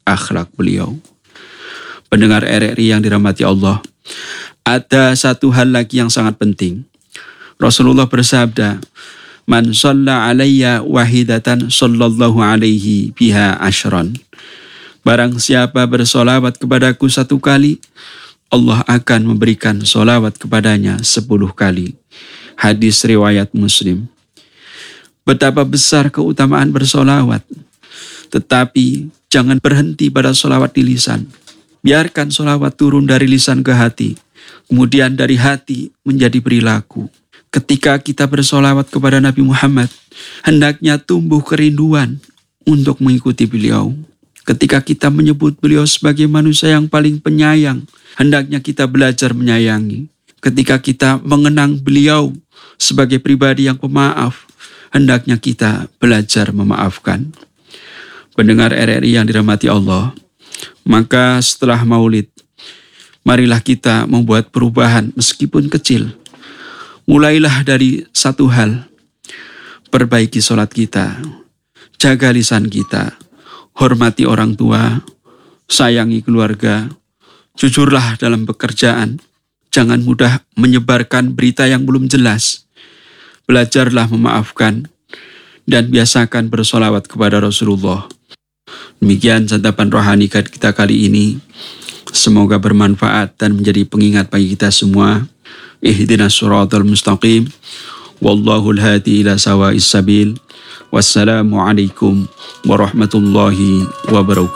akhlak beliau. Pendengar RRI yang dirahmati Allah, ada satu hal lagi yang sangat penting. Rasulullah bersabda, "Man shalla alayya wahidatan sallallahu alaihi biha asyran." Barang siapa bersolawat kepadaku 1 kali, Allah akan memberikan solawat kepadanya 10 kali. Hadis riwayat Muslim. Betapa besar keutamaan bersolawat. Tetapi jangan berhenti pada solawat di lisan. Biarkan solawat turun dari lisan ke hati, kemudian dari hati menjadi perilaku. Ketika kita bersolawat kepada Nabi Muhammad, hendaknya tumbuh kerinduan untuk mengikuti beliau. Ketika kita menyebut beliau sebagai manusia yang paling penyayang, hendaknya kita belajar menyayangi. Ketika kita mengenang beliau sebagai pribadi yang pemaaf, hendaknya kita belajar memaafkan. Pendengar RRI yang dirahmati Allah, maka setelah Maulid, marilah kita membuat perubahan meskipun kecil. Mulailah dari satu hal, perbaiki sholat kita, jaga lisan kita, hormati orang tua, sayangi keluarga, jujurlah dalam pekerjaan, jangan mudah menyebarkan berita yang belum jelas, belajarlah memaafkan, dan biasakan bersolawat kepada Rasulullah. Demikian santapan rohani kita kali ini. Semoga bermanfaat dan menjadi pengingat bagi kita semua. Ihdinas siratal mustaqim. Wallahul hadi ila sawa'is sabil. Wassalamualaikum warahmatullahi wabarakatuh.